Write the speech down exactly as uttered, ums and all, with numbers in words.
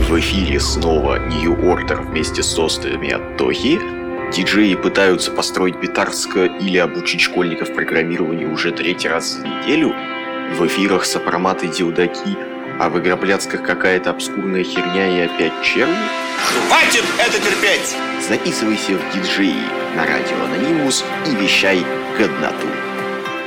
В эфире снова New Order вместе с сестрами от Тохи. Диджеи пытаются построить битарско или обучить школьников программированию уже третий раз за неделю. В эфирах сопромат и дилдаки, а в игропляцках какая-то обскурная херня и опять черви. Хватит это терпеть! Записывайся в диджеи на радио Анонимус и вещай годноту.